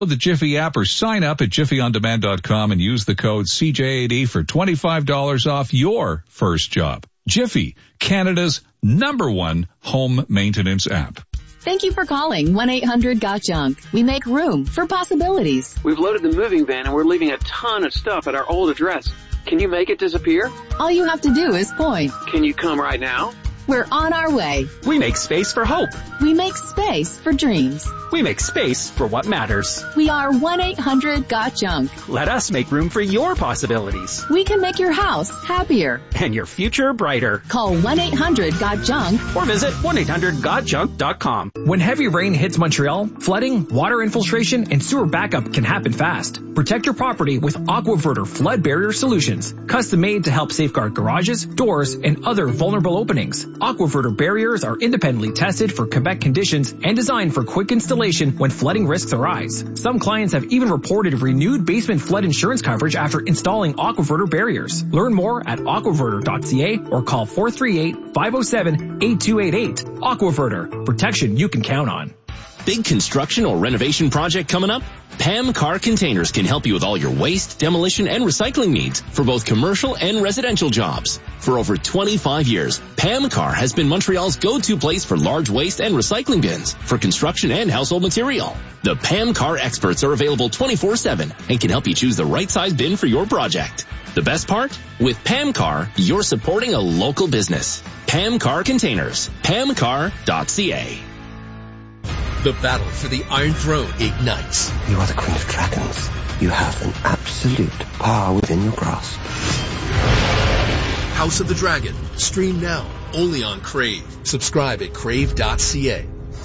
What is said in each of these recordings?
the Jiffy app or sign up at jiffyondemand.com and use the code CJAD for $25 off your first job. Jiffy, Canada's #1 home maintenance app. Thank you for calling 1-800-GOT-JUNK. We make room for possibilities. We've loaded the moving van and we're leaving a ton of stuff at our old address. Can you make it disappear? All you have to do is point. Can you come right now? We're on our way. We make space for hope. We make space for dreams. We make space for what matters. We are 1-800-GOT-JUNK. Let us make room for your possibilities. We can make your house happier. And your future brighter. Call 1-800-GOT-JUNK. Or visit 1-800-GOT-JUNK.com. When heavy rain hits Montreal, flooding, water infiltration, and sewer backup can happen fast. Protect your property with Aquaverter flood barrier solutions. Custom made to help safeguard garages, doors, and other vulnerable openings. Aquaverter barriers are independently tested for Quebec conditions and designed for quick installation when flooding risks arise. Some clients have even reported renewed basement flood insurance coverage after installing Aquaverter barriers. Learn more at aquaverter.ca or call 438-507-8288. Aquaverter, protection you can count on. Big construction or renovation project coming up? Pam Car Containers can help you with all your waste, demolition, and recycling needs for both commercial and residential jobs. For over 25 years, Pam Car has been Montreal's go-to place for large waste and recycling bins for construction and household material. The Pam Car experts are available 24/7 and can help you choose the right size bin for your project. The best part? With Pam Car, you're supporting a local business. Pam Car Containers. PamCar.ca. The battle for the Iron Throne ignites. You are the Queen of Dragons. You have an absolute power within your grasp. House of the Dragon. Stream now. Only on Crave. Subscribe at crave.ca.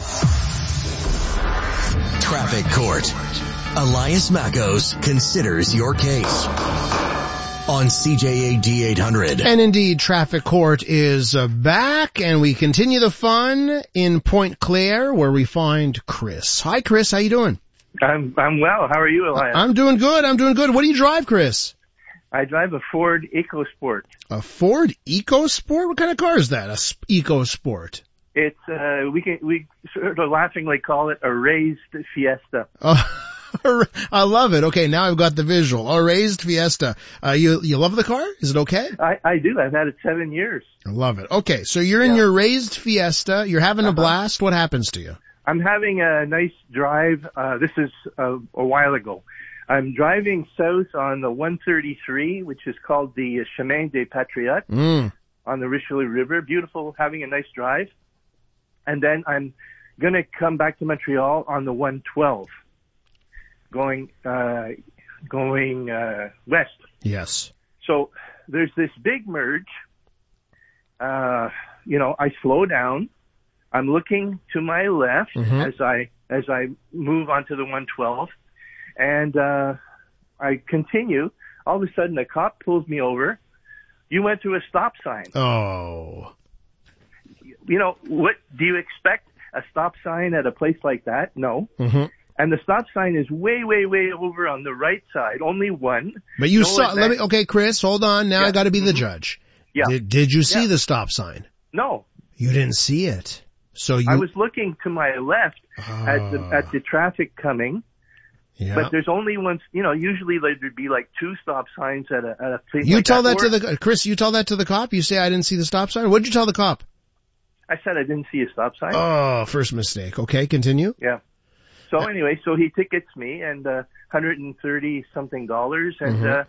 Traffic Court. Elias Mackos considers your case. On CJAD 800. And indeed, Traffic Court is back, and we continue the fun in Pointe Claire, where we find Chris. Hi, Chris. How you doing? I'm well. How are you, Elias? I'm doing good. What do you drive, Chris? I drive a Ford EcoSport. A Ford EcoSport? What kind of car is that? A EcoSport? It's we sort of laughingly call it a raised Fiesta. Oh. I love it. Okay, now I've got the visual. A raised Fiesta. You love the car? Is it okay? I do. I've had it 7 years. I love it. Okay, so you're in your raised Fiesta. You're having a blast. What happens to you? I'm having a nice drive. This is a while ago. I'm driving south on the 133, which is called the Chemin des Patriotes on the Richelieu River. Beautiful, having a nice drive. And then I'm going to come back to Montreal on the 112. Going west. Yes. So there's this big merge. I slow down. I'm looking to my left as I move onto the 112, and I continue. All of a sudden, a cop pulls me over. You went through a stop sign. Oh. What do you expect? A stop sign at a place like that? No. Mm-hmm. And the stop sign is way, way, way over on the right side. Only one. But you saw, okay, Chris, hold on. Now I got to be the judge. Yeah. Did you see the stop sign? No. You didn't see it. So I was looking to my left at the traffic coming. Yeah. But there's only one, usually there'd be like two stop signs at a place You like tell that. Chris, you tell that to the cop? You say I didn't see the stop sign? What did you tell the cop? I said I didn't see a stop sign. Oh, first mistake. Okay, continue. Yeah. So anyway, so he tickets me and $130 something, and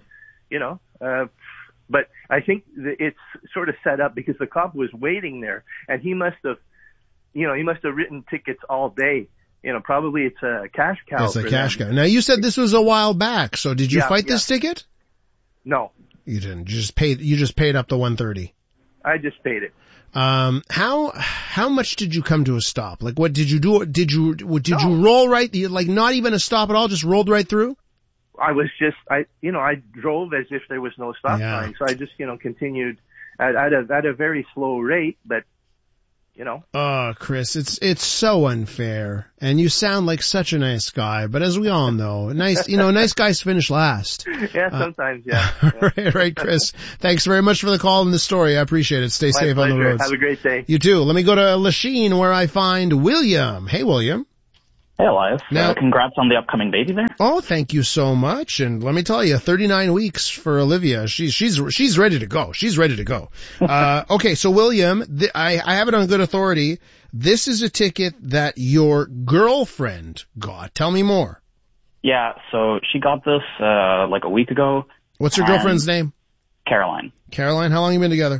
but I think it's sort of set up because the cop was waiting there, and he must have written tickets all day. Probably it's a cash cow. It's a cash cow. Now you said this was a while back, so did you fight this ticket? No, you didn't. You just paid up the $130. I just paid it. How much did you come to a stop? Like, what did you do? Did you roll right? Like, not even a stop at all, just rolled right through? I drove as if there was no stop sign. So I just, continued at a very slow rate, but, Oh, Chris, it's so unfair. And you sound like such a nice guy, but as we all know, nice guys finish last. Yeah, sometimes, yeah. Right, Chris. Thanks very much for the call and the story. I appreciate it. Stay safe on the roads. Have a great day. You too. Let me go to Lachine where I find William. Hey, William. Hey, Elias. Now, congrats on the upcoming baby there. Oh, thank you so much. And let me tell you, 39 weeks for Olivia. She's ready to go. She's ready to go. Okay, so William, I have it on good authority. This is a ticket that your girlfriend got. Tell me more. Yeah, so she got this like a week ago. What's your girlfriend's name? Caroline. Caroline, how long have you been together?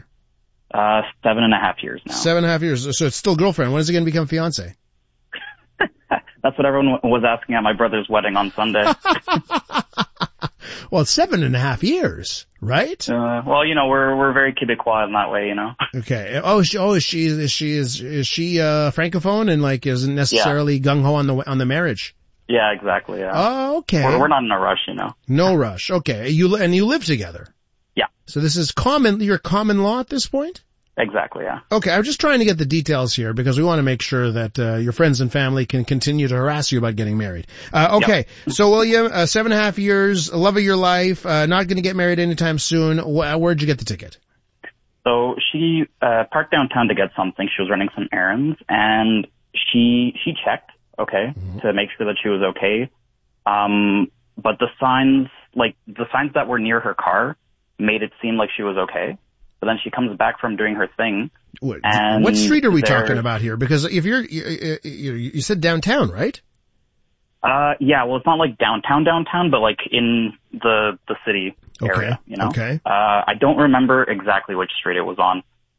7.5 years now. 7.5 years. So it's still girlfriend. When is it going to become fiance? That's what everyone was asking at my brother's wedding on Sunday. Well, it's 7.5 years, right? Well, you know, we're very Quebecois in that way, you know. Okay. Is she francophone and like isn't necessarily gung ho on the marriage? Yeah, exactly. Yeah. Oh, okay. We're not in a rush, you know. No rush. Okay. You live together. Yeah. So this is your common law at this point? Exactly, yeah. Okay, I'm just trying to get the details here because we want to make sure that your friends and family can continue to harass you about getting married. Okay, So William, 7.5 years, love of your life, not going to get married anytime soon. Where'd you get the ticket? So she parked downtown to get something. She was running some errands, and she checked, to make sure that she was okay. But the signs that were near her car made it seem like she was okay. But then she comes back from doing her thing. And what street are we talking about here? Because if you said downtown, right? Yeah, well, it's not like downtown, but like in the city area, you know? Okay. I don't remember exactly which street it was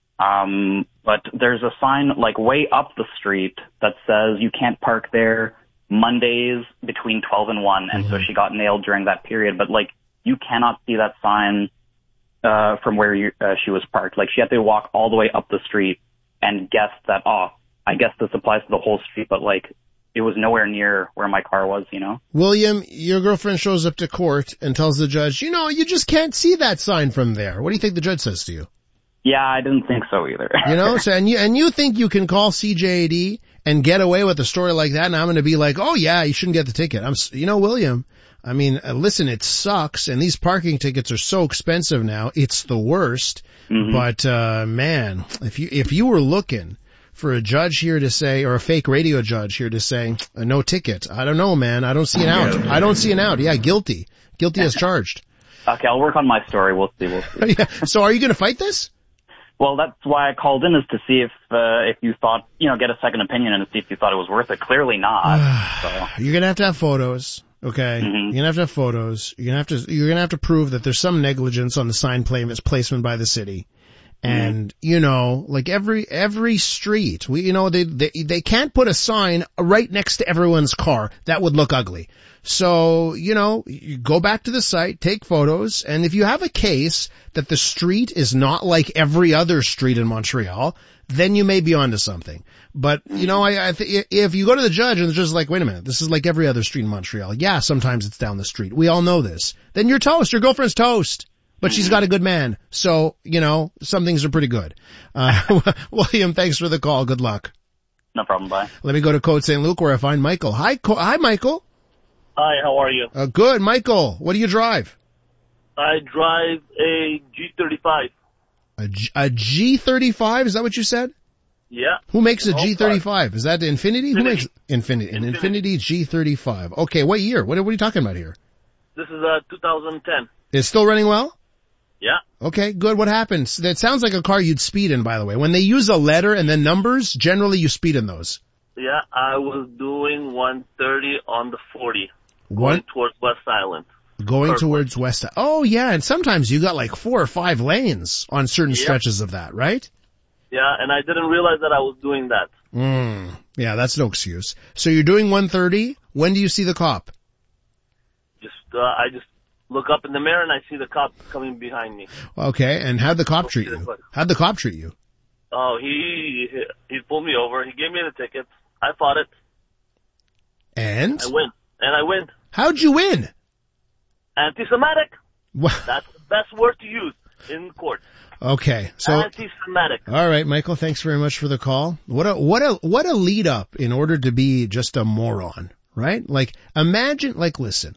on. But there's a sign like way up the street that says you can't park there Mondays between 12 and 1. And so she got nailed during that period. But like, you cannot see that sign from where she was parked. Like, she had to walk all the way up the street and guess that, I guess this applies to the whole street, but like, it was nowhere near where my car was, you know? William, your girlfriend shows up to court and tells the judge, you just can't see that sign from there. What do you think the judge says to you? Yeah, I didn't think so either. So, and you think you can call CJAD and get away with a story like that, and I'm going to be like, oh yeah, you shouldn't get the ticket. William, I mean, listen, it sucks, and these parking tickets are so expensive now. It's the worst. Mm-hmm. But man, if you were looking for a judge here to say, or a fake radio judge here to say, no ticket, I don't know, man. I don't see an out. I don't see an out. Yeah, guilty as charged. Okay, I'll work on my story. We'll see. Yeah. So, are you going to fight this? Well, that's why I called in, is to see if you thought, get a second opinion and see if you thought it was worth it. Clearly not. So. You're going to have photos. Okay. Mm-hmm. You're gonna have photos. You're gonna have to prove that there's some negligence on the sign placement by the city. And, like every street, they can't put a sign right next to everyone's car. That would look ugly. So, you go back to the site, take photos, and if you have a case that the street is not like every other street in Montreal, then you may be onto something. But, if you go to the judge and the judge is like, wait a minute, this is like every other street in Montreal. Yeah, sometimes it's down the street. We all know this. Then you're toast. Your girlfriend's toast. But she's got a good man. So, some things are pretty good. William, thanks for the call. Good luck. No problem. Bye. Let me go to Côte St. Luc where I find Michael. Hi, Michael. Hi, how are you? Good. Michael, what do you drive? I drive a G35. A G35? Is that what you said? Yeah. Who makes a G35? Is that Infinity? Who makes Infinity? An Infinity G35. Okay, what year? What are you talking about here? This is 2010. It's still running well? Yeah. Okay, good. What happens? That sounds like a car you'd speed in, by the way. When they use a letter and then numbers, generally you speed in those. Yeah, I was doing 130 on the 40. Going towards West Island. Going towards West Island. Oh, yeah, and sometimes you got like 4 or 5 lanes on certain stretches of that, right? Yeah, and I didn't realize that I was doing that. Yeah, that's no excuse. So you're doing 130. When do you see the cop? I just look up in the mirror and I see the cop coming behind me. Okay, and how'd the cop treat you? How'd the cop treat you? Oh, he pulled me over. He gave me the ticket. I fought it. And? I win. How'd you win? Anti-Semitic. What? That's the best word to use in court. Okay, so anti-Semitic. All right, Michael, thanks very much for the call. What a lead up in order to be just a moron, right? Like, imagine, listen,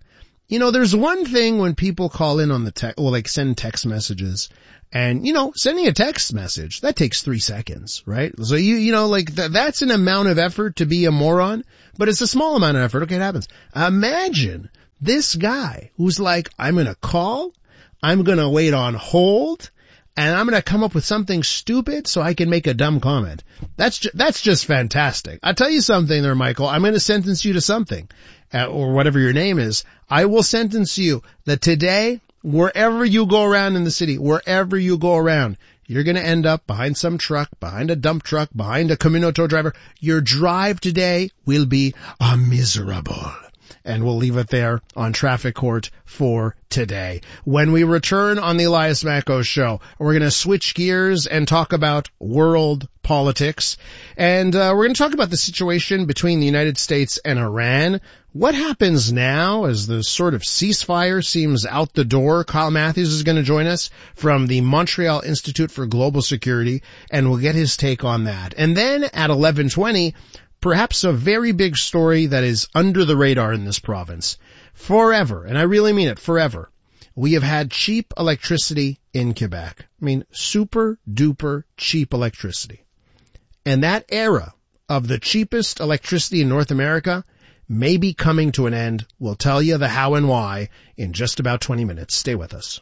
there's one thing when people call in on the send text messages, and, sending a text message, that takes 3 seconds, right? So that's an amount of effort to be a moron, but it's a small amount of effort. Okay, it happens. Imagine this guy who's like, I'm gonna call, I'm gonna wait on hold, and I'm gonna come up with something stupid so I can make a dumb comment. That's just fantastic. I'll tell you something there, Michael. I'm gonna sentence you to something, or whatever your name is. I will sentence you that today, wherever you go around in the city, wherever you go around, you're gonna end up behind some truck, behind a dump truck, behind a Camino tow driver. Your drive today will be miserable. And we'll leave it there on Traffic Court for today. When we return on the Elias Mackos Show, we're going to switch gears and talk about world politics. And we're going to talk about the situation between the United States and Iran. What happens now as the sort of ceasefire seems out the door? Kyle Matthews is going to join us from the Montreal Institute for Global Security, and we'll get his take on that. And then at 11:20, perhaps a very big story that is under the radar in this province. Forever, and I really mean it, forever, we have had cheap electricity in Quebec. I mean, super duper cheap electricity. And that era of the cheapest electricity in North America may be coming to an end. We'll tell you the how and why in just about 20 minutes. Stay with us.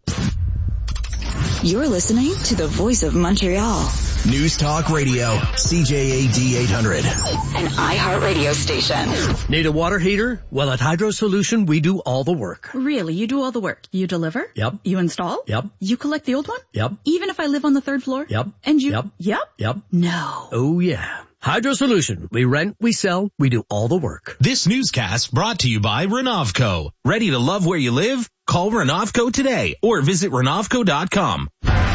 You're listening to the Voice of Montreal. News Talk Radio, CJAD 800. An iHeartRadio station. Need a water heater? Well, at Hydro Solution, we do all the work. Really? You do all the work? You deliver? Yep. You install? Yep. You collect the old one? Yep. Even if I live on the 3rd floor? Yep. And you? Yep. Yep? Yep. No. Oh, yeah. Hydro Solution. We rent, we sell, we do all the work. This newscast brought to you by Renovco. Ready to love where you live? Call Renovco today or visit Renovco.com.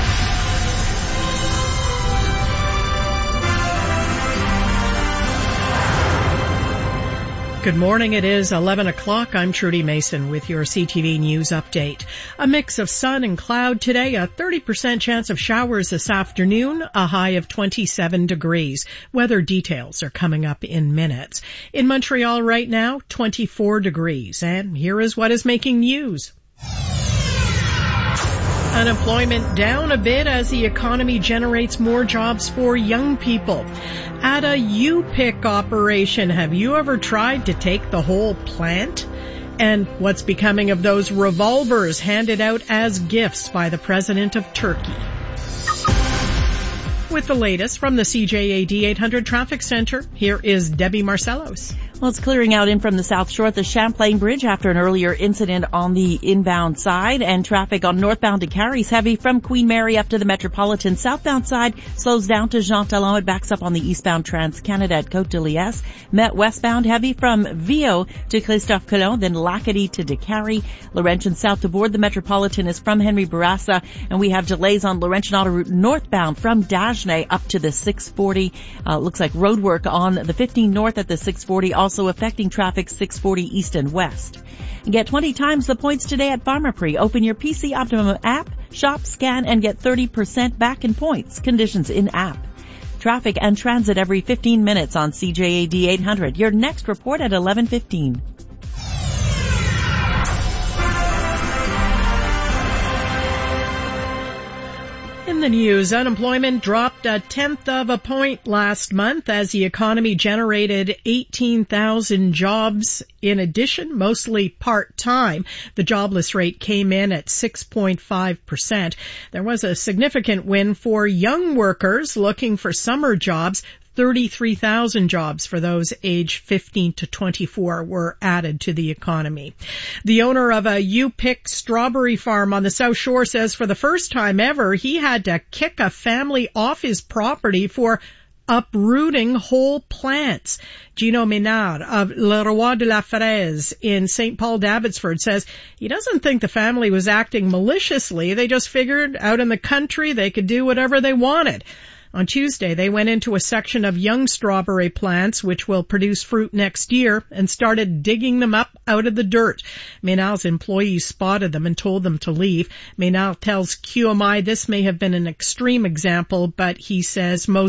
Good morning. It is 11 o'clock. I'm Trudy Mason with your CTV News Update. A mix of sun and cloud today, a 30% chance of showers this afternoon, a high of 27 degrees. Weather details are coming up in minutes. In Montreal right now, 24 degrees. And here is what is making news. Unemployment down a bit as the economy generates more jobs for young people. At a U-Pick operation, have you ever tried to take the whole plant? And what's becoming of those revolvers handed out as gifts by the president of Turkey? With the latest from the CJAD 800 Traffic Center, here is Debbie Marcellos. Well, it's clearing out in from the South Shore at the Champlain Bridge after an earlier incident on the inbound side, and traffic on northbound to Carey's heavy from Queen Mary up to the Metropolitan. Southbound side slows down to Jean Talon. It backs up on the eastbound Trans-Canada at Côte de Liesse. Met westbound heavy from Viau to Christophe Colomb, then Lacadie to Décarie. Laurentian south to board the Metropolitan is from Henry Bourassa, and we have delays on Laurentian Autoroute northbound from Dagenais up to the 640. Looks like road work on the 15 north at the 640, also affecting traffic 640 east and west. Get 20 times the points today at Pharmaprix. Open your PC Optimum app, shop, scan, and get 30% back in points. Conditions in app. Traffic and transit every 15 minutes on CJAD 800. Your next report at 11:15. In the news, unemployment dropped 1/10 of a point last month as the economy generated 18,000 jobs. In addition, mostly part-time. The jobless rate came in at 6.5%. There was a significant win for young workers looking for summer jobs. 33,000 jobs for those aged 15 to 24 were added to the economy. The owner of a U-Pick strawberry farm on the South Shore says for the first time ever, he had to kick a family off his property for uprooting whole plants. Gino Menard of Le Roi de la Fraise in St. Paul d'Abbotsford says he doesn't think the family was acting maliciously. They just figured out in the country they could do whatever they wanted. On Tuesday, they went into a section of young strawberry plants, which will produce fruit next year, and started digging them up out of the dirt. Menard's employees spotted them and told them to leave. Menard tells QMI this may have been an extreme example, but he says most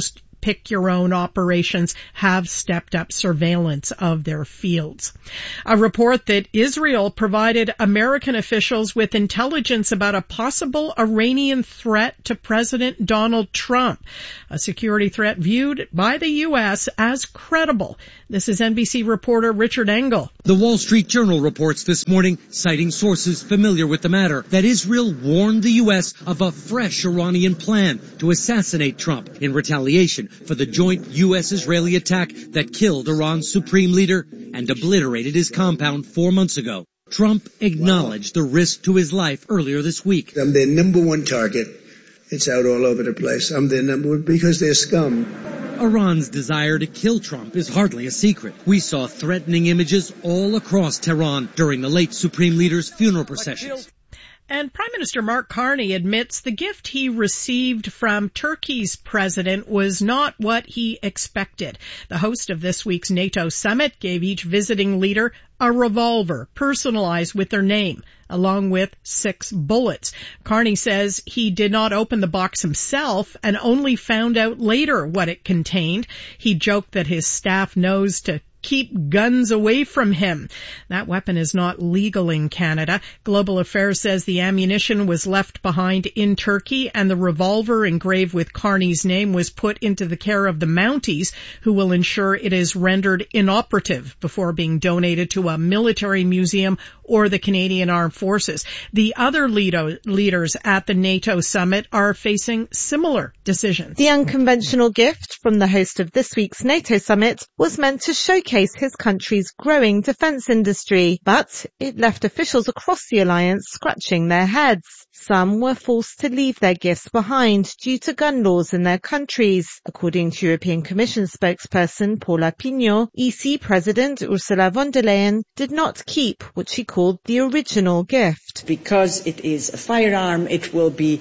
pick-your-own operations have stepped up surveillance of their fields. A report that Israel provided American officials with intelligence about a possible Iranian threat to President Donald Trump, a security threat viewed by the U.S. as credible. This is NBC reporter Richard Engel. The Wall Street Journal reports this morning, citing sources familiar with the matter, that Israel warned the U.S. of a fresh Iranian plan to assassinate Trump in retaliation for the joint U.S.-Israeli attack that killed Iran's supreme leader and obliterated his compound 4 months ago. Trump acknowledged the risk to his life earlier this week. I'm their number one target. It's out all over the place. I'm their number one because they're scum. Iran's desire to kill Trump is hardly a secret. We saw threatening images all across Tehran during the late Supreme Leader's funeral processions. And Prime Minister Mark Carney admits the gift he received from Turkey's president was not what he expected. The host of this week's NATO summit gave each visiting leader a revolver personalized with their name, along with 6 bullets. Carney says he did not open the box himself and only found out later what it contained. He joked that his staff knows to keep guns away from him. That weapon is not legal in Canada. Global Affairs says the ammunition was left behind in Turkey and the revolver engraved with Carney's name was put into the care of the Mounties, who will ensure it is rendered inoperative before being donated to a military museum or the Canadian Armed Forces. The other leaders at the NATO summit are facing similar decisions. The unconventional gift from the host of this week's NATO summit was meant to showcase his country's growing defence industry, but it left officials across the alliance scratching their heads. Some were forced to leave their gifts behind due to gun laws in their countries. According to European Commission spokesperson Paula Pinho, EC President Ursula von der Leyen did not keep what she called the original gift. Because it is a firearm, it will be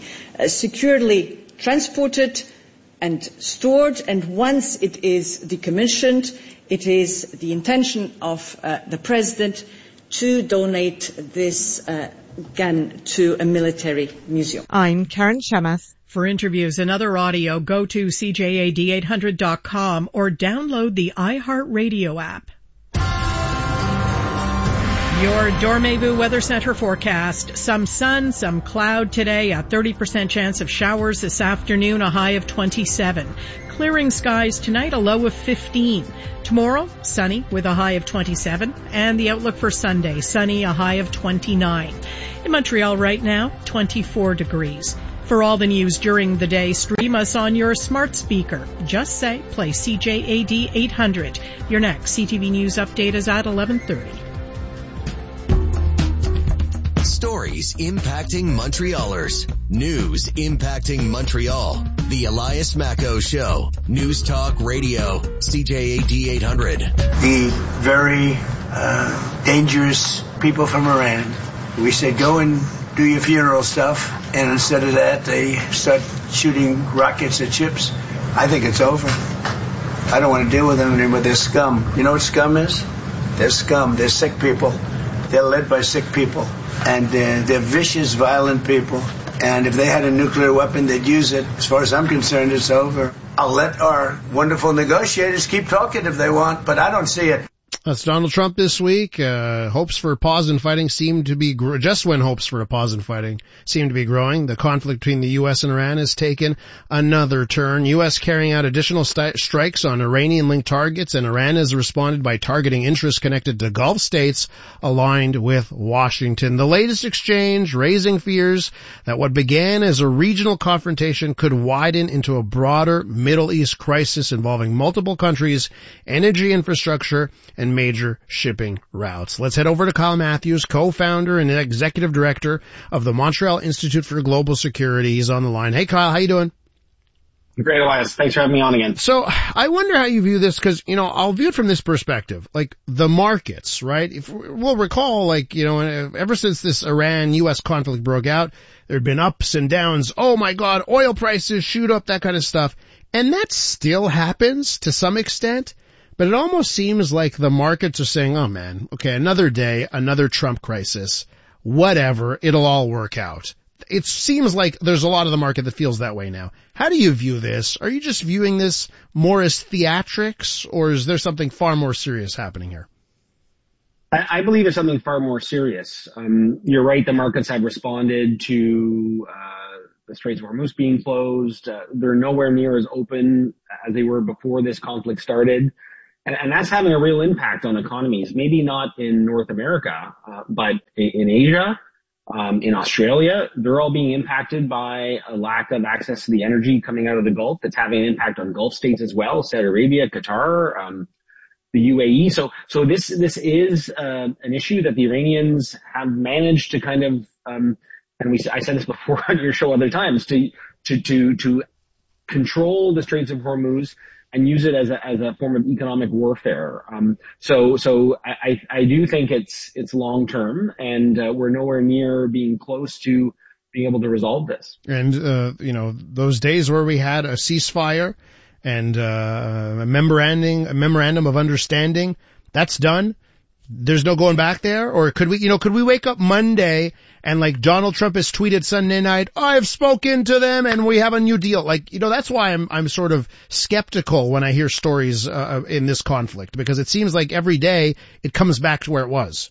securely transported and stored, and once it is decommissioned, it is the intention of the President to donate this gun to a military museum. I'm Karen Shamas. For interviews and other audio, go to CJAD800.com or download the iHeartRadio app. Your Dormez-vous Weather Center forecast. Some sun, some cloud today, a 30% chance of showers this afternoon, a high of 27. Clearing skies tonight, a low of 15. Tomorrow, sunny with a high of 27. And the outlook for Sunday, sunny, a high of 29. In Montreal right now, 24 degrees. For all the news during the day, stream us on your smart speaker. Just say, play CJAD 800. Your next CTV News update is at 11:30. Stories impacting Montrealers. News impacting Montreal. The Elias Macco Show. News Talk Radio. CJAD 800. The very dangerous people from Iran. We said, go and do your funeral stuff. And instead of that, they start shooting rockets at ships. I think it's over. I don't want to deal with them anymore. They're scum. You know what scum is? They're scum. They're sick people. They're led by sick people. And they're vicious, violent people. And if they had a nuclear weapon, they'd use it. As far as I'm concerned, it's over. I'll let our wonderful negotiators keep talking if they want, but I don't see it. That's Donald Trump this week. Hopes for a pause in fighting seem to be just when hopes for a pause in fighting seem to be growing. The conflict between the U.S. and Iran has taken another turn. U.S. carrying out additional strikes on Iranian-linked targets, and Iran has responded by targeting interests connected to Gulf states aligned with Washington. The latest exchange raising fears that what began as a regional confrontation could widen into a broader Middle East crisis involving multiple countries, energy infrastructure, and major shipping routes. Let's head over to Kyle Matthews, co-founder and executive director of the Montreal Institute for Global Security. He's on the line. Hey, Kyle, how you doing? Great, Elias. Thanks for having me on again. So I wonder how you view this, because, I'll view it from this perspective. Like, the markets, right? If we'll recall, ever since this Iran-U.S. conflict broke out, there had been ups and downs. Oh my God, oil prices shoot up, that kind of stuff. And that still happens to some extent. But it almost seems like the markets are saying, oh man, okay, another day, another Trump crisis, whatever, it'll all work out. it seems like there's a lot of the market that feels that way now. How do you view this? Are you just viewing this more as theatrics, or is there something far more serious happening here? I believe there's something far more serious. You're right, the markets have responded to the Straits of Hormuz being closed. They're nowhere near as open as they were before this conflict started. And that's having a real impact on economies, maybe not in North America, but in Asia, in Australia. They're all being impacted by a lack of access to the energy coming out of the Gulf. That's having an impact on Gulf states as well, Saudi Arabia, Qatar, the UAE. So this is an issue that the Iranians have managed to kind of, I said this before on your show other times, to control the Straits of Hormuz and use it as a form of economic warfare. So I do think it's long term, and we're nowhere near being close to being able to resolve this. And those days where we had a ceasefire and a memorandum of understanding, that's done. There's no going back there? Or could we wake up Monday and like Donald Trump has tweeted Sunday night, I've spoken to them and we have a new deal. That's why I'm sort of skeptical when I hear stories in this conflict, because it seems like every day it comes back to where it was.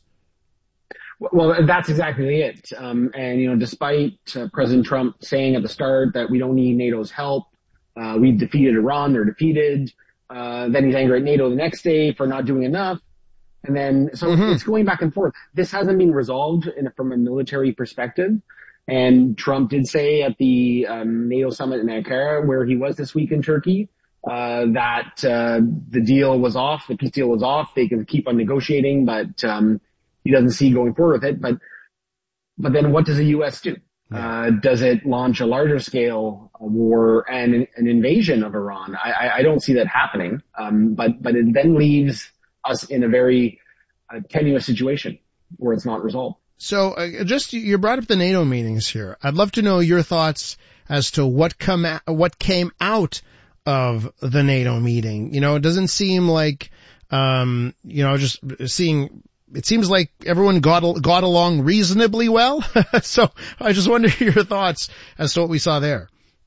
Well, that's exactly it. And despite President Trump saying at the start that we don't need NATO's help, we've defeated Iran, they're defeated. Then he's angry at NATO the next day for not doing enough. And then, it's going back and forth. This hasn't been resolved from a military perspective. And Trump did say at the NATO summit in Ankara, where he was this week in Turkey, that the deal was off, the peace deal was off. They can keep on negotiating, but he doesn't see going forward with it. But then what does the U.S. do? Does it launch a larger scale war and an invasion of Iran? I don't see that happening. But it then leaves us in a very tenuous situation where it's not resolved. So you brought up the NATO meetings here. I'd love to know your thoughts as to what came out of the NATO meeting. It doesn't seem like, just seeing, it seems like everyone got along reasonably well. So I just wonder your thoughts as to what we saw there.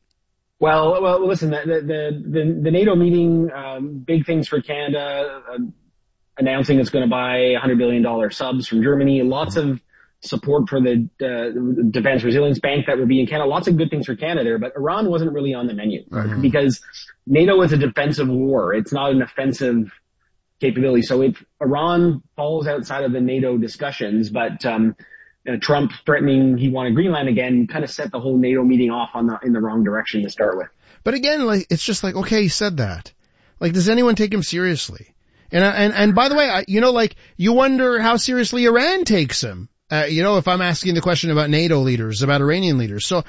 Well, listen, the NATO meeting, big things for Canada, announcing it's going to buy $100 billion subs from Germany, lots of support for the Defense Resilience Bank that will be in Canada, lots of good things for Canada there, but Iran wasn't really on the menu because NATO is a defensive war. It's not an offensive capability. So if Iran falls outside of the NATO discussions, but Trump threatening he wanted Greenland again kind of set the whole NATO meeting off in the wrong direction to start with. But again, it's just like, okay, he said that. Does anyone take him seriously? And by the way, you wonder how seriously Iran takes him. If I'm asking the question about NATO leaders, about Iranian leaders. So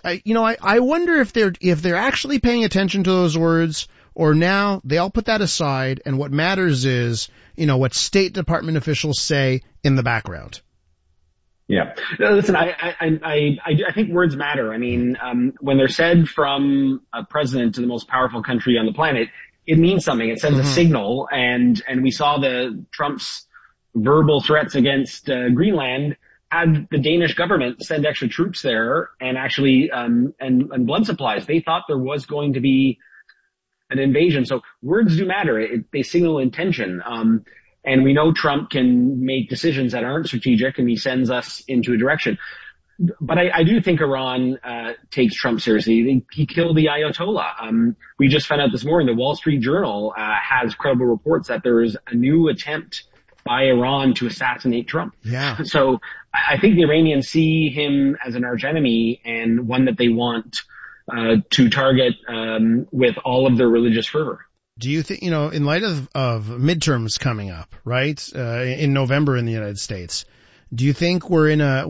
I wonder if they're actually paying attention to those words, or now they all put that aside and what matters is, what State Department officials say in the background. Yeah. Listen, I think words matter. I mean, when they're said from a president to the most powerful country on the planet, it means something. It sends a signal, and we saw Trump's verbal threats against Greenland had the Danish government send extra troops there and actually and blood supplies. They thought there was going to be an invasion. So words do matter. They signal intention. And we know Trump can make decisions that aren't strategic, and he sends us into a direction. But I do think Iran takes Trump seriously. He killed the Ayatollah. We just found out this morning the Wall Street Journal has credible reports that there is a new attempt by Iran to assassinate Trump. Yeah. So I think the Iranians see him as an archenemy and one that they want to target with all of their religious fervor. Do you think, in light of midterms coming up, right, in November in the United States, do you think we're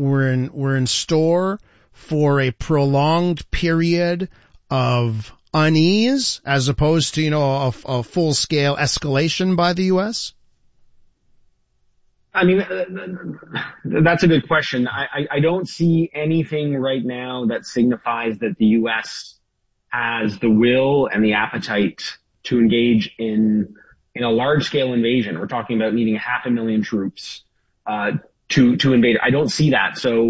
in store for a prolonged period of unease as opposed to, a full scale escalation by the U.S.? I mean, that's a good question. I don't see anything right now that signifies that the U.S. has the will and the appetite to engage in a large scale invasion. We're talking about needing 500,000 troops, to invade. I don't see that. So,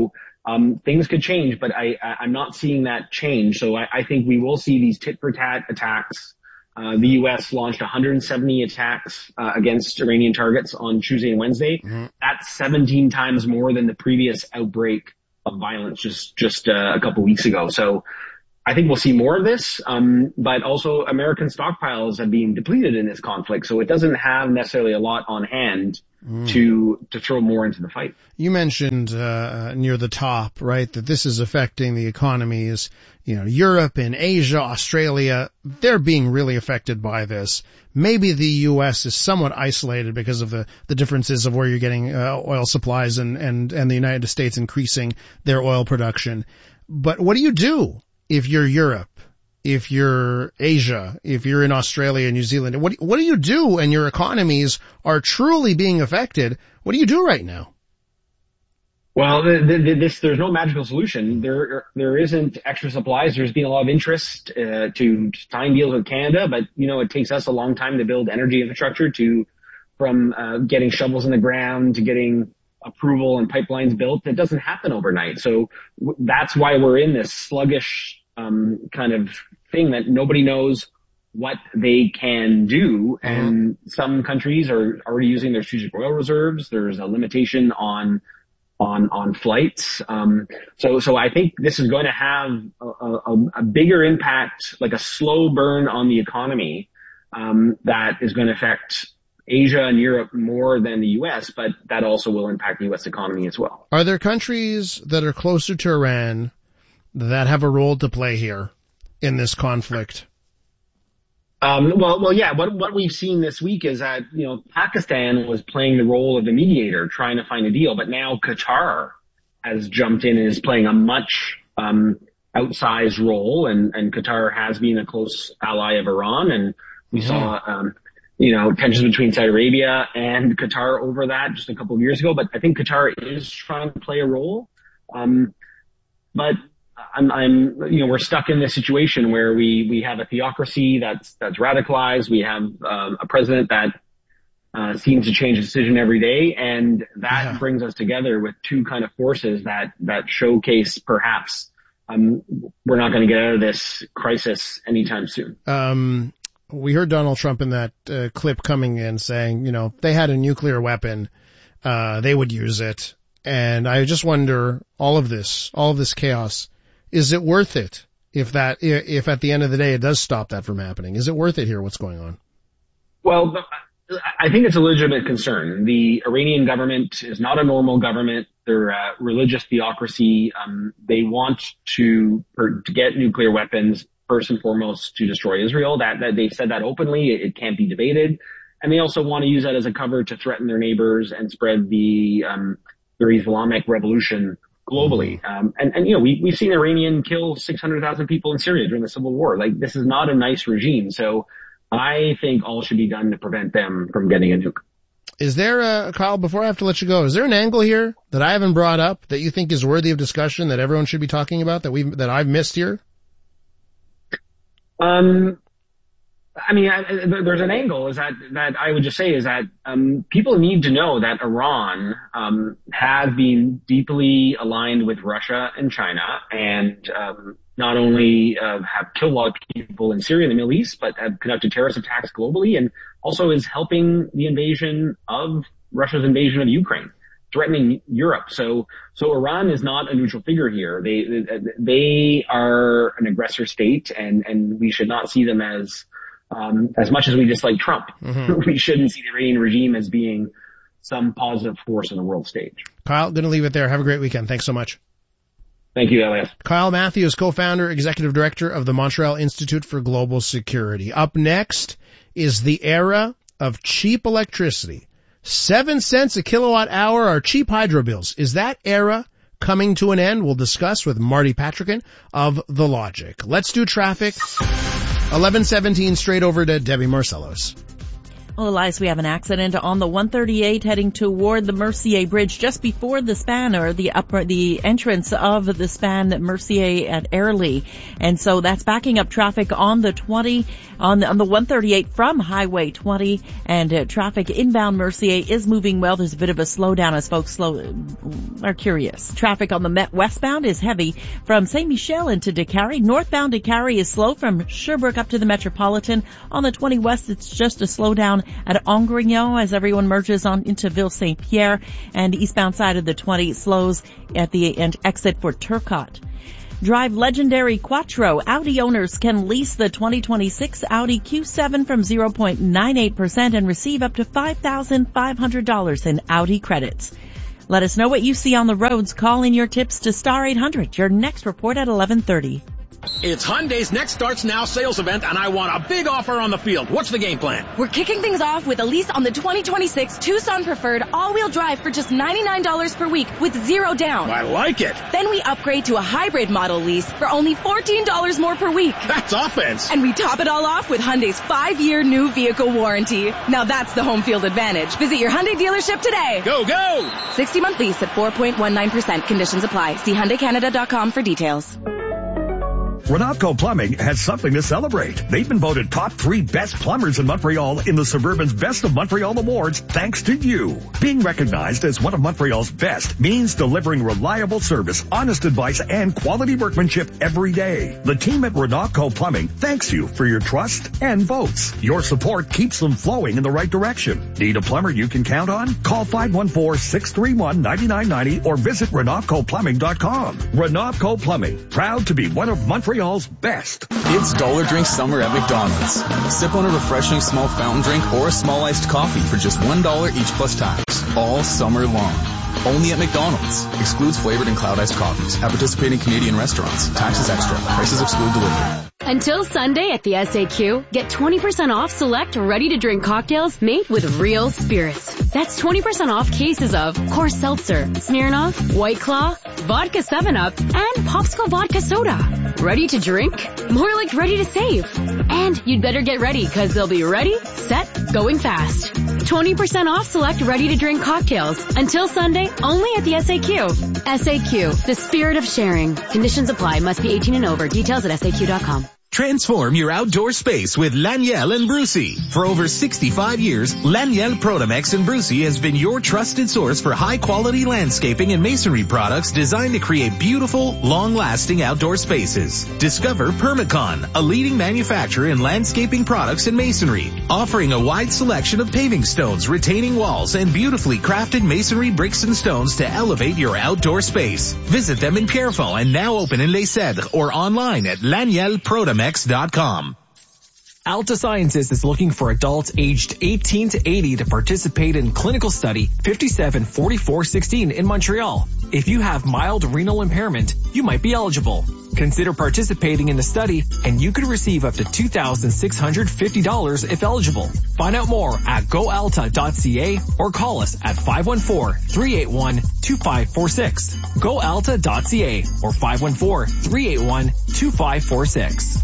things could change, but I'm not seeing that change. So I think we will see these tit-for-tat attacks. The U.S. launched 170 attacks against Iranian targets on Tuesday and Wednesday. Mm-hmm. That's 17 times more than the previous outbreak of violence just a couple weeks ago. So I think we'll see more of this, but also American stockpiles are being depleted in this conflict, so it doesn't have necessarily a lot on hand to throw more into the fight. You mentioned near the top, right, that this is affecting the economies. Europe and Asia, Australia, they're being really affected by this. Maybe the U.S. is somewhat isolated because of the differences of where you're getting oil supplies and the United States increasing their oil production. But what do you do if you're Europe, if you're Asia, if you're in Australia and New Zealand? What do you do and your economies are truly being affected? What do you do right now? Well, there's no magical solution. There isn't extra supplies. There's been a lot of interest to sign deals with Canada, but it takes us a long time to build energy infrastructure from getting shovels in the ground to getting approval and pipelines built. It doesn't happen overnight. So that's why we're in this sluggish kind of thing that nobody knows what they can do. And some countries are already using their strategic oil reserves. There's a limitation on flights. So I think this is going to have a bigger impact, like a slow burn on the economy, that is going to affect Asia and Europe more than the U.S., but that also will impact the U.S. economy as well. Are there countries that are closer to Iran that have a role to play here in this conflict? Well, yeah. What we've seen this week is that, Pakistan was playing the role of the mediator, trying to find a deal, but now Qatar has jumped in and is playing a much, outsized role, and Qatar has been a close ally of Iran, and we saw, tensions between Saudi Arabia and Qatar over that just a couple of years ago, but I think Qatar is trying to play a role. But we're stuck in this situation where we have a theocracy that's radicalized. We have a president that seems to change his decision every day, and that brings us together with two kind of forces that showcase perhaps we're not going to get out of this crisis anytime soon. We heard Donald Trump in that clip coming in saying, if they had a nuclear weapon, they would use it. And I just wonder, all of this chaos, is it worth it if at the end of the day it does stop that from happening? Is it worth it here, what's going on? Well, I think it's a legitimate concern. The Iranian government is not a normal government. They're a religious theocracy. They want to get nuclear weapons, first and foremost, to destroy Israel. That they've said that openly. It can't be debated. And they also want to use that as a cover to threaten their neighbors and spread their Islamic revolution globally. We've seen Iranian kill 600,000 people in Syria during the civil war. Like, this is not a nice regime. So I think all should be done to prevent them from getting a nuke. Is there, Kyle, before I have to let you go, is there an angle here that I haven't brought up that you think is worthy of discussion, that everyone should be talking about, that I've missed here? There's an angle is that I would just say is that people need to know that Iran has been deeply aligned with Russia and China, and not only have killed a lot of people in Syria and the Middle East, but have conducted terrorist attacks globally, and also is helping Russia's invasion of Ukraine, threatening Europe. So Iran is not a neutral figure here. They are an aggressor state, and we should not see them as much as we dislike Trump, we shouldn't see the Iranian regime as being some positive force on the world stage. Kyle, going to leave it there. Have a great weekend. Thanks so much. Thank you, Elias. Kyle Matthews, co-founder, executive director of the Montreal Institute for Global Security. Up next is the era of cheap electricity. 7 cents a kilowatt hour are cheap hydro bills. Is that era coming to an end? We'll discuss with Marty Patrickin of The Logic. Let's do traffic. 11:17 straight over to Debbie Marcellos. Well, Elias, we have an accident on the 138 heading toward the Mercier Bridge just before the span, or the entrance of the span, Mercier at Airlie. And so that's backing up traffic on the 20, on the 138 from Highway 20, and traffic inbound Mercier is moving well. There's a bit of a slowdown as folks are curious. Traffic on the Met westbound is heavy from St. Michel into Décarie. Northbound Décarie is slow from Sherbrooke up to the Metropolitan. On the 20 West, it's just a slowdown at Angrignon as everyone merges on into Ville Saint-Pierre, and eastbound side of the 20 slows at the exit for Turcotte. Drive legendary Quattro. Audi owners can lease the 2026 Audi Q7 from 0.98% and receive up to $5,500 in Audi credits. Let us know what you see on the roads. Call in your tips to Star 800. Your next report at 11:30. It's Hyundai's Next Starts Now sales event, and I want a big offer on the field. What's the game plan? We're kicking things off with a lease on the 2026 Tucson Preferred all-wheel drive for just $99 per week with zero down. I like it. Then we upgrade to a hybrid model lease for only $14 more per week. That's offense. And we top it all off with Hyundai's 5-year new vehicle warranty. Now that's the home field advantage. Visit your Hyundai dealership today. Go, go! 60-month lease at 4.19%. Conditions apply. See HyundaiCanada.com for details. Renavco Plumbing has something to celebrate. They've been voted top 3 best plumbers in Montreal in the Suburban's Best of Montreal Awards thanks to you. Being recognized as one of Montreal's best means delivering reliable service, honest advice, and quality workmanship every day. The team at Renavco Plumbing thanks you for your trust and votes. Your support keeps them flowing in the right direction. Need a plumber you can count on? Call 514-631-9990 or visit RenavcoPlumbing.com. Renavco Plumbing, proud to be one of Montreal's best. It's Dollar Drink Summer at McDonald's. Sip on a refreshing small fountain drink or a small iced coffee for just $1 each plus tax, all summer long. Only at McDonald's. Excludes flavored and cloud iced coffees at participating Canadian restaurants. Taxes extra. Prices exclude delivery. Until Sunday at the SAQ, get 20% off select ready-to-drink cocktails made with real spirits. That's 20% off cases of Coors Seltzer, Smirnoff, White Claw, Vodka 7-Up, and Popsicle Vodka Soda. Ready to drink? More like ready to save. And you'd better get ready because they'll be ready, set, going fast. 20% off select ready-to-drink cocktails. Until Sunday, only at the SAQ. SAQ, the spirit of sharing. Conditions apply. Must be 18 and over. Details at SAQ.com. Transform your outdoor space with Laniel and Brucey. For over 65 years, Laniel Protomex and Brucey has been your trusted source for high-quality landscaping and masonry products designed to create beautiful, long-lasting outdoor spaces. Discover Permacon, a leading manufacturer in landscaping products and masonry, offering a wide selection of paving stones, retaining walls, and beautifully crafted masonry bricks and stones to elevate your outdoor space. Visit them in Pierrefonds and now open in Les Cèdres or online at LanielProtomex.com. Alta Sciences is looking for adults aged 18 to 80 to participate in clinical study 574416 in Montreal. If you have mild renal impairment, you might be eligible. Consider participating in the study and you could receive up to $2,650 if eligible. Find out more at goalta.ca or call us at 514-381-2546. goalta.ca or 514-381-2546.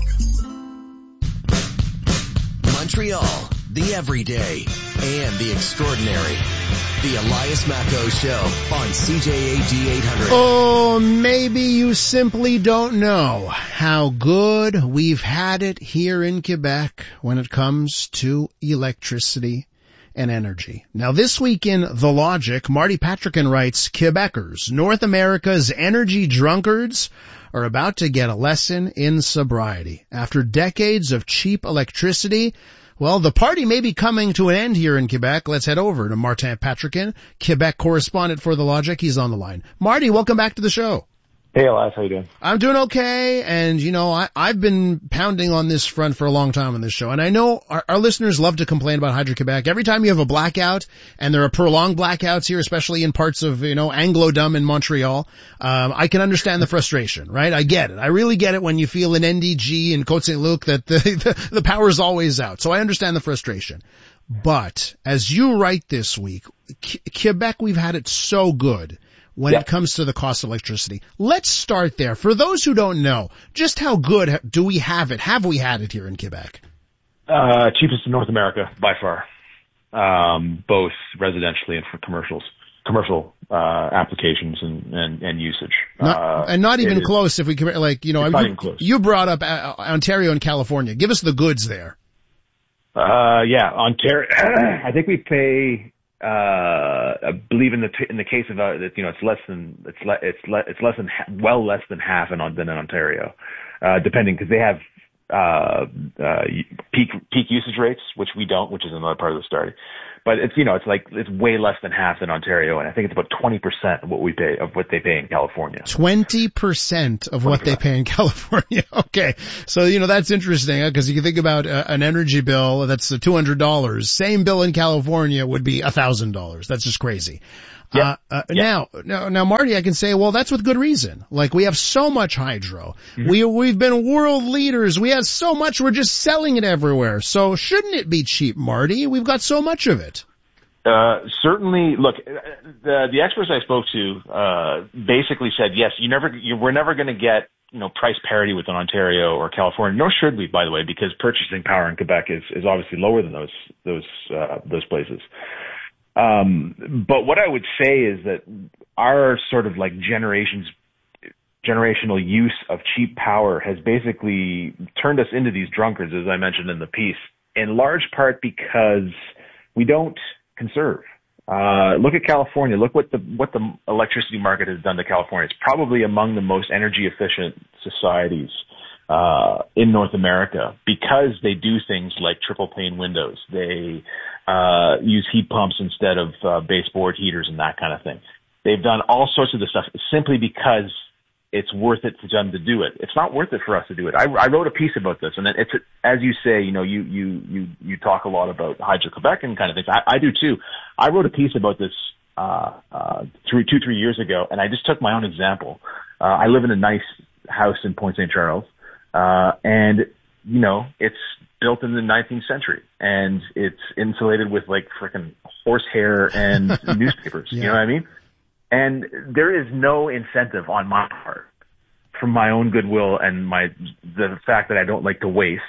Montreal, the everyday and the extraordinary. The Elias Macco Show on CJAD 800. Oh, maybe you simply don't know how good we've had it here in Quebec when it comes to electricity and energy. Now, this week in The Logic, Marty Patrican writes, Quebecers, North America's energy drunkards, are about to get a lesson in sobriety. After decades of cheap electricity, well, the party may be coming to an end here in Quebec. Let's head over to Martin Patrican, Quebec correspondent for The Logic. He's on the line. Marty, welcome back to the show. Hey, Elias, how you doing? I'm doing okay, and I've been pounding on this front for a long time on this show, and I know our listeners love to complain about Hydro-Quebec. Every time you have a blackout, and there are prolonged blackouts here, especially in parts of, Anglo-Dom in Montreal, I can understand the frustration, right? I get it. I really get it when you feel in NDG and Côte Saint-Luc that the power's always out. So I understand the frustration. But, as you write this week, Quebec, we've had it so good when it comes to the cost of electricity. Let's start there. For those who don't know, just how good do we have it? Have we had it here in Quebec? Cheapest in North America by far, both residentially and for commercial applications and usage. Not even close. If we compare, you brought up Ontario and California. Give us the goods there. Ontario. I think we pay. I believe in the case of it's less than less than half than in Ontario, depending, because they have peak usage rates, which we don't, which is another part of the story. But it's way less than half in Ontario, and I think it's about 20% of what they pay in California. 20% of what they pay in California. Okay. So, that's interesting, because you can think about an energy bill that's $200. Same bill in California would be $1,000. That's just crazy. Yeah. Now, Marty, I can say, well, that's with good reason. Like, we have so much hydro. Mm-hmm. We've been world leaders. We have so much. We're just selling it everywhere. So shouldn't it be cheap, Marty? We've got so much of it. Certainly. Look, the experts I spoke to, basically said, yes, we're never going to get, price parity with Ontario or California, nor should we, by the way, because purchasing power in Quebec is obviously lower than those places. But what I would say is that our sort of like generational use of cheap power has basically turned us into these drunkards, as I mentioned in the piece, in large part because we don't conserve. Look at California. Look what the electricity market has done to California. It's probably among the most energy efficient societies in North America, because they do things like triple pane windows. They use heat pumps instead of baseboard heaters and that kind of thing. They've done all sorts of this stuff simply because it's worth it for them to do it. It's not worth it for us to do it. I wrote a piece about this, and it's, as you say, you talk a lot about Hydro-Quebec and kind of things. I do too. I wrote a piece about this 3 years ago, and I just took my own example. I live in a nice house in Point St. Charles, and it's built in the 19th century, and it's insulated with like frickin' horsehair and newspapers. Yeah. You know what I mean? And there is no incentive on my part, from my own goodwill and the fact that I don't like to waste,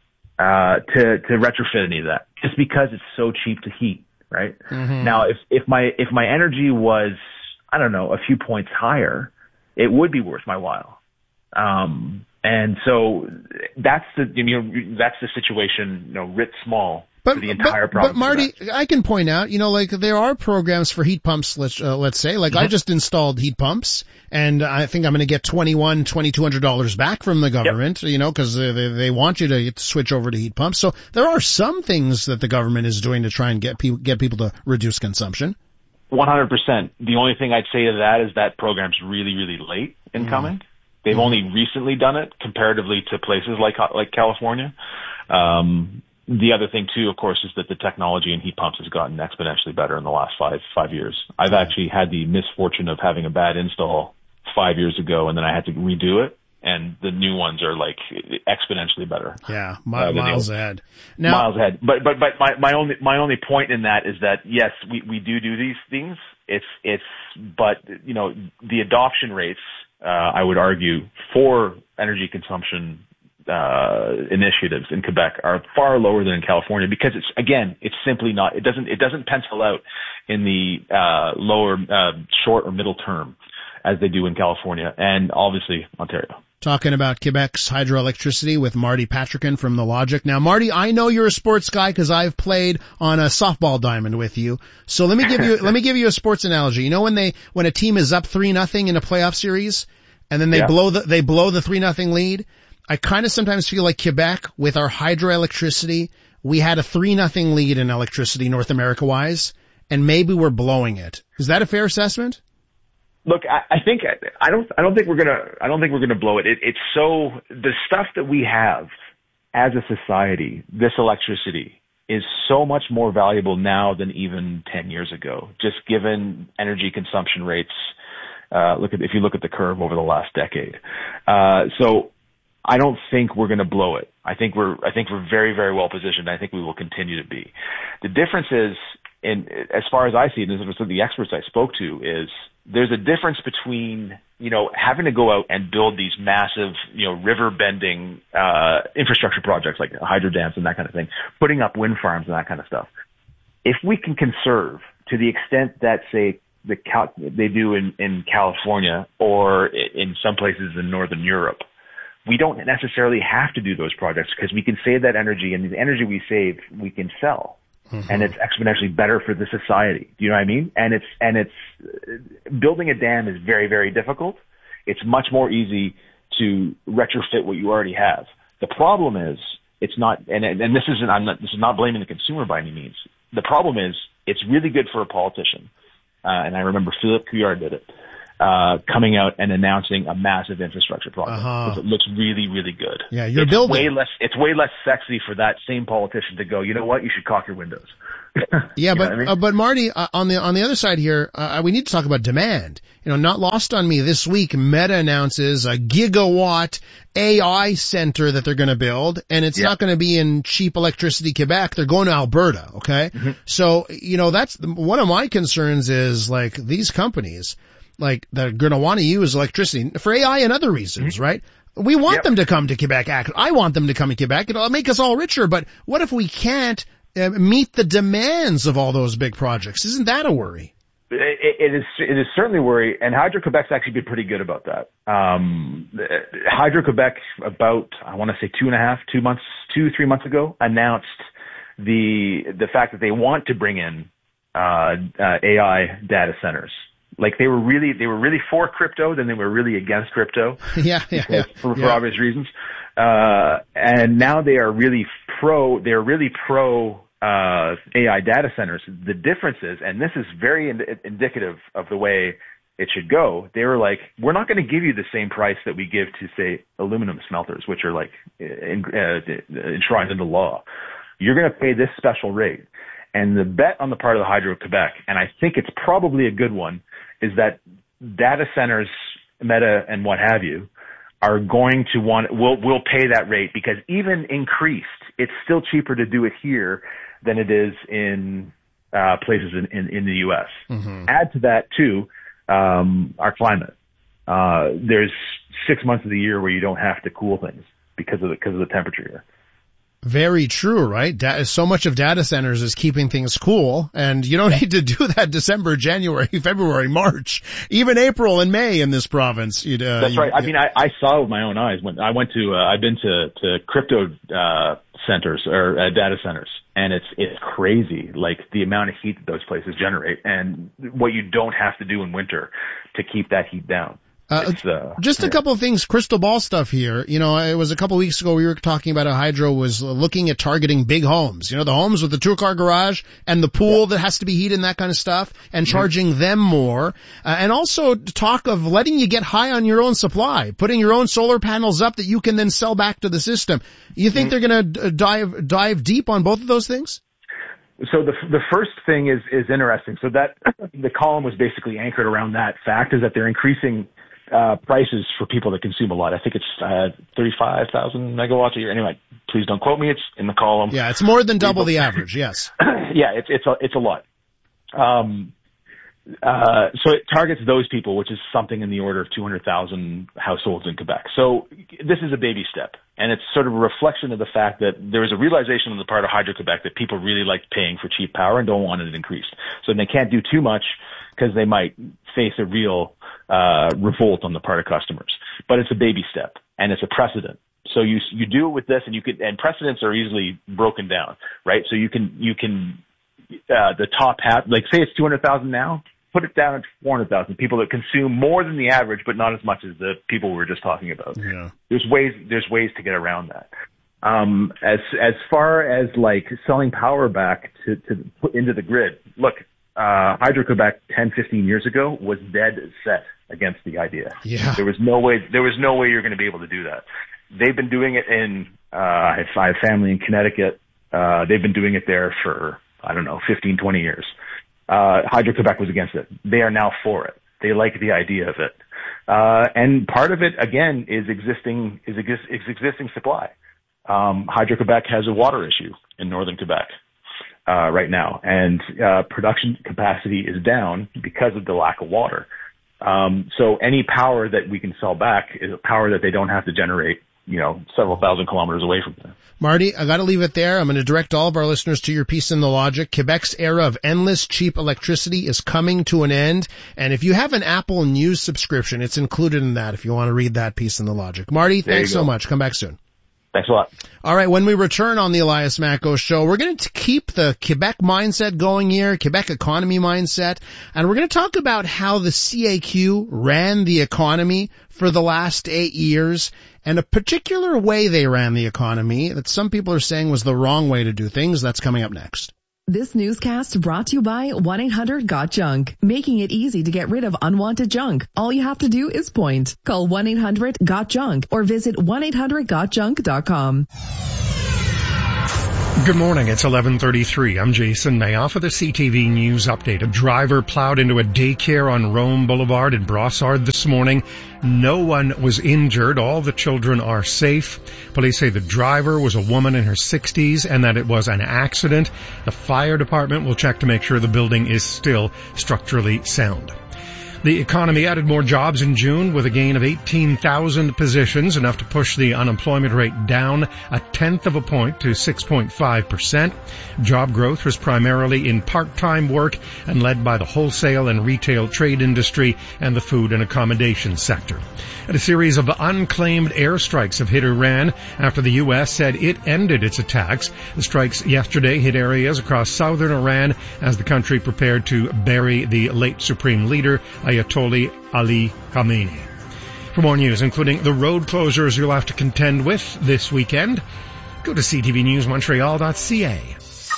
to retrofit any of that, just because it's so cheap to heat, right? Mm-hmm. Now, if my energy was, I don't know, a few points higher, it would be worth my while. And so that's the situation, writ small. For the entire province. But Marty, I can point out, there are programs for heat pumps, let's say, mm-hmm. I just installed heat pumps, and I think I'm going to get $2,200 back from the government, yep. Cause they want you to switch over to heat pumps. So there are some things that the government is doing to try and get people to reduce consumption. 100%. The only thing I'd say to that is that program's really, really late in coming. They've only recently done it comparatively to places like California. The other thing too, of course, is that the technology in heat pumps has gotten exponentially better in the last five years. I've actually had the misfortune of having a bad install 5 years ago, and then I had to redo it, and the new ones are like exponentially better. Yeah, miles ahead. Now, miles ahead. But my only point in that is that yes, we do these things. But the adoption rates, I would argue, for energy consumption initiatives in Quebec are far lower than in California, because it's simply not, it doesn't pencil out in the lower short or middle term as they do in California and obviously Ontario. Talking about Quebec's hydroelectricity with Marty Patrickin from The Logic. Now, Marty, I know you're a sports guy because I've played on a softball diamond with you. So let me give you a sports analogy. When a team is up 3-0 in a playoff series, and then they blow the 3-0 lead, I kind of sometimes feel like Quebec, with our hydroelectricity, we had a 3-0 lead in electricity North America wise, and maybe we're blowing it. Is that a fair assessment? Look, I don't think we're gonna blow it. It's so, the stuff that we have as a society, this electricity, is so much more valuable now than even 10 years ago, just given energy consumption rates. If you look at the curve over the last decade. So I don't think we're going to blow it. I think we're very, very well positioned. I think we will continue to be. The difference is, as far as I see it, and this is what the experts I spoke to, is there's a difference between, having to go out and build these massive, river bending, infrastructure projects like hydro dams and that kind of thing, putting up wind farms and that kind of stuff. If we can conserve to the extent that, say, they do in California or in some places in Northern Europe, we don't necessarily have to do those projects because we can save that energy, and the energy we save, we can sell. And it's exponentially better for the society. Do you know what I mean? And it's building a dam is very, very difficult. It's much more easy to retrofit what you already have. The problem is it's not, and this is not blaming the consumer by any means. The problem is it's really good for a politician. And I remember Philippe Couillard did it, coming out and announcing a massive infrastructure project. Because it looks really, really good. Yeah, building. It's way less sexy for that same politician to go, you know what, you should caulk your windows. Yeah, but Marty, on the other side here, we need to talk about demand. Not lost on me this week, Meta announces a gigawatt AI center that they're going to build, and it's not going to be in cheap electricity Quebec. They're going to Alberta, okay? So, that's one of my concerns is like these companies, like they're going to want to use electricity for AI and other reasons, right? We want them to come to Quebec. I want them to come to Quebec. It'll make us all richer, but what if we can't meet the demands of all those big projects? Isn't that a worry? It is certainly a worry, and Hydro-Quebec's actually been pretty good about that. Hydro-Quebec about, I want to say 3 months ago, announced the fact that they want to bring in AI data centers. Like they were really for crypto, then they were really against crypto. For obvious reasons. And now they are really pro AI data centers. The difference is, and this is very indicative of the way it should go, they were like, we're not going to give you the same price that we give to, say, aluminum smelters, which are like enshrined into law. You're going to pay this special rate. And the bet on the part of the Hydro-Quebec, and I think it's probably a good one, is that data centers, Meta and what have you, are going to will pay that rate, because even increased, it's still cheaper to do it here than it is in places in the U.S. Add to that too our climate. There's 6 months of the year where you don't have to cool things because of the temperature here. Very true, right? So much of data centers is keeping things cool, and you don't need to do that December, January, February, March, even April and May in this province. That's right. I mean, I saw it with my own eyes when I went to. I've been to crypto centers or data centers, and it's crazy, like the amount of heat that those places generate, and what you don't have to do in winter to keep that heat down. Just a couple of things, crystal ball stuff here. It was a couple of weeks ago we were talking about how Hydro was looking at targeting big homes. The homes with the 2-car garage and the pool that has to be heated and that kind of stuff, and charging them more. And also talk of letting you get high on your own supply, putting your own solar panels up that you can then sell back to the system. You think they're going to dive deep on both of those things? So the first thing is interesting. So that the column was basically anchored around that fact, is that they're increasing prices for people that consume a lot. I think it's 35,000 megawatts a year. Anyway, please don't quote me. It's in the column. Yeah, it's more than double the average. Yes. Yeah, it's a lot. So it targets those people, which is something in the order of 200,000 households in Quebec. So this is a baby step, and it's sort of a reflection of the fact that there is a realization on the part of Hydro-Quebec that people really like paying for cheap power and don't want it increased. So they can't do too much because they might face a real revolt on the part of customers. But it's a baby step, and it's a precedent. So you do it with this, and precedents are easily broken down, right? So you can the top half, like say it's 200,000 now, put it down at 400,000 people that consume more than the average, but not as much as the people we were just talking about. Yeah. There's ways to get around that. As far as like selling power back to put into the grid, look, Hydro-Quebec 10, 15 years ago was dead set against the idea. Yeah. There was no way you're going to be able to do that. They've been doing it in, I have family in Connecticut. They've been doing it there for, 15, 20 years. Hydro-Quebec was against it. They are now for it. They like the idea of it. And part of it, again, is existing supply. Hydro-Quebec has a water issue in northern Quebec right now, and production capacity is down because of the lack of water. So any power that we can sell back is a power that they don't have to generate, several thousand kilometers away from them. Marty, I gotta leave it there. I'm gonna direct all of our listeners to your piece in The Logic. Quebec's era of endless cheap electricity is coming to an end. And if you have an Apple News subscription, it's included in that if you want to read that piece in The Logic. Marty, thanks so much. Come back soon. Thanks a lot. All right, when we return on the Elias Macko Show, we're going to keep the Quebec mindset going here, Quebec economy mindset, and we're going to talk about how the CAQ ran the economy for the last 8 years, and a particular way they ran the economy that some people are saying was the wrong way to do things. That's coming up next. This newscast brought to you by 1-800-GOT-JUNK, making it easy to get rid of unwanted junk. All you have to do is point. Call 1-800-GOT-JUNK or visit 1-800-GOT-JUNK.com. Good morning. It's 11:33. I'm Jason Mayoff for the CTV News Update. A driver plowed into a daycare on Rome Boulevard in Brossard this morning. No one was injured. All the children are safe. Police say the driver was a woman in her 60s and that it was an accident. The fire department will check to make sure the building is still structurally sound. The economy added more jobs in June with a gain of 18,000 positions, enough to push the unemployment rate down 0.1 of a point to 6.5%. Job growth was primarily in part-time work and led by the wholesale and retail trade industry and the food and accommodation sector. And a series of unclaimed airstrikes have hit Iran after the U.S. said it ended its attacks. The strikes yesterday hit areas across southern Iran as the country prepared to bury the late supreme leader, Ayatollah Ali Khamenei. For more news, including the road closures you'll have to contend with this weekend, go to ctvnewsmontreal.ca.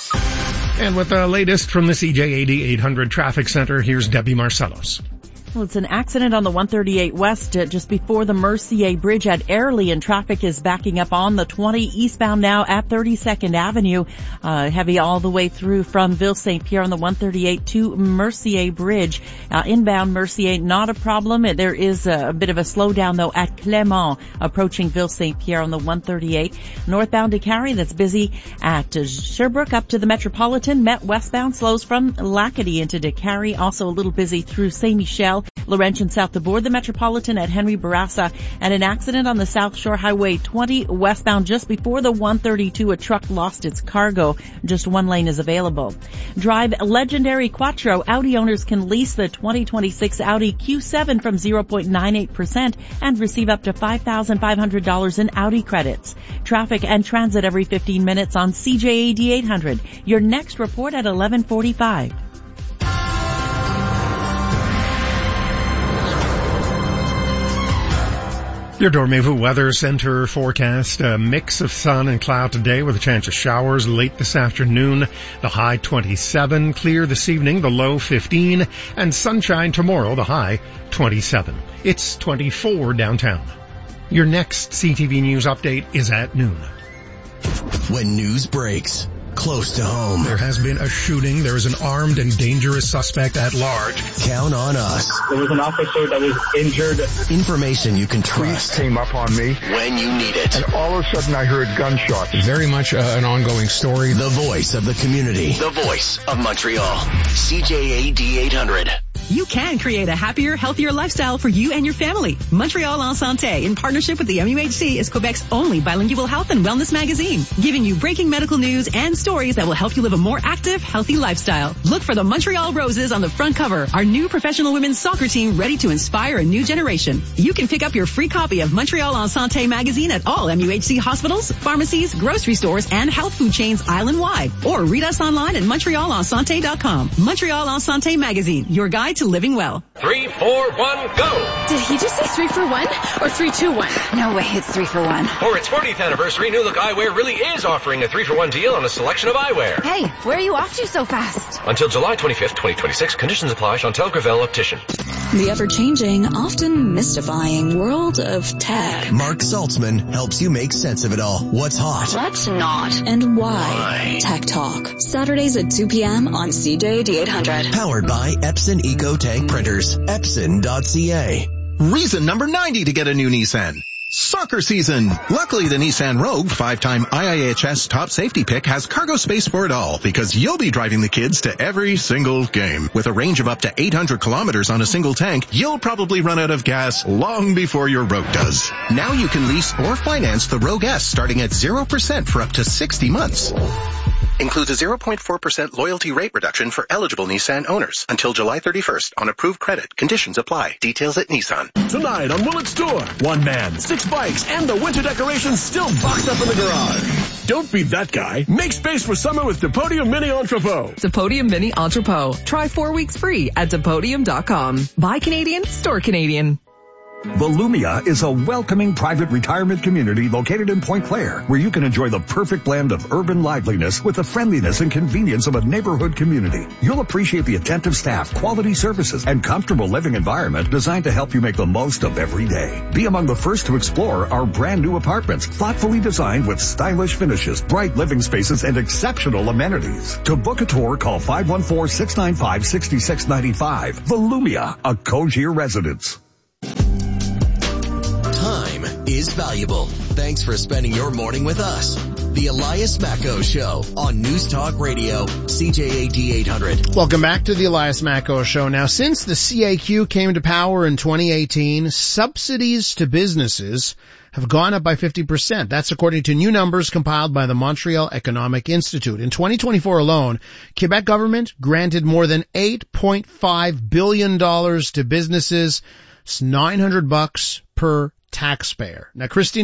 And with the latest from the CJAD 800 Traffic Center, here's Debbie Marcellos. Well, it's an accident on the 138 West just before the Mercier Bridge at Airlie, and traffic is backing up on the 20 eastbound now at 32nd Avenue. Heavy all the way through from Ville St. Pierre on the 138 to Mercier Bridge. Inbound Mercier, not a problem. There is a bit of a slowdown though at Clément approaching Ville St. Pierre on the 138. Northbound to Carrie, that's busy at Sherbrooke up to the Metropolitan. Met westbound slows from Lacadie into De Carrie. Also a little busy through Saint Michel. Laurentian south aboard the Metropolitan at Henry Bourassa, and an accident on the South Shore Highway 20 westbound just before the 132. A truck lost its cargo. Just one lane is available. Drive legendary Quattro. Audi owners can lease the 2026 Audi Q7 from 0.98% and receive up to $5,500 in Audi credits. Traffic and transit every 15 minutes on CJAD 800. Your next report at 11:45. Your Dormevu Weather Center forecast, a mix of sun and cloud today with a chance of showers late this afternoon. The high 27, clear this evening, the low 15, and sunshine tomorrow, the high 27. It's 24 downtown. Your next CTV News update is at noon. When news breaks close to home, there has been a shooting. There is an armed and dangerous suspect at large. Count on us. There was an officer that was injured. Information you can trust. Police came up on me when you need it. And all of a sudden I heard gunshots. Very much an ongoing story. The voice of the community. The voice of Montreal. CJAD 800. You can create a happier, healthier lifestyle for you and your family. Montreal en Santé, in partnership with the MUHC, is Quebec's only bilingual health and wellness magazine, giving you breaking medical news and stories that will help you live a more active, healthy lifestyle. Look for the Montreal Roses on the front cover, our new professional women's soccer team ready to inspire a new generation. You can pick up your free copy of Montreal en Santé magazine at all MUHC hospitals, pharmacies, grocery stores, and health food chains island-wide. Or read us online at montrealensanté.com. Montreal en Santé magazine, your guide to living well. 3, 4, 1, go! Did he just say 3 for 1 or 3, 2, 1? No way, it's 3 for 1. For its 40th anniversary, New Look Eyewear really is offering a 3-for-1 deal on a selection of eyewear. Hey, where are you off to so fast? Until July 25th, 2026. Conditions apply. Chantel Gravel, Optician. The ever-changing, often mystifying world of tech. Mark Saltzman helps you make sense of it all. What's hot? What's not? And why? Tech Talk. Saturdays at 2 p.m. on CJAD 800. Powered by Epson EcoTank Printers. Epson.ca. Reason number 90 to get a new Nissan. Soccer season. Luckily, the Nissan Rogue, 5-time IIHS top safety pick, has cargo space for it all, because you'll be driving the kids to every single game. With a range of up to 800 kilometers on a single tank, you'll probably run out of gas long before your Rogue does. Now you can lease or finance the Rogue S starting at 0% for up to 60 months. Includes a 0.4% loyalty rate reduction for eligible Nissan owners until July 31st on approved credit. Conditions apply. Details at Nissan. Tonight on Willet's Door, one man, 6 bikes, and the winter decorations still boxed up in the garage. Don't be that guy. Make space for summer with Depodium Mini Entrepot. Depodium Mini Entrepot. Try 4 weeks free at Depodium.com. Buy Canadian, store Canadian. Volumia is a welcoming private retirement community located in Point Claire, where you can enjoy the perfect blend of urban liveliness with the friendliness and convenience of a neighborhood community. You'll appreciate the attentive staff, quality services, and comfortable living environment designed to help you make the most of every day. Be among the first to explore our brand new apartments, thoughtfully designed with stylish finishes, bright living spaces, and exceptional amenities. To book a tour, call 514-695-6695. Volumia, a Cogir residence. Time is valuable. Thanks for spending your morning with us. The Elias Macko Show on News Talk Radio, CJAD 800. Welcome back to the Elias Macko Show. Now, since the CAQ came to power in 2018, subsidies to businesses have gone up by 50%. That's according to new numbers compiled by the Montreal Economic Institute. In 2024 alone, Quebec government granted more than $8.5 billion to businesses. It's $900 per taxpayer. Now, Christine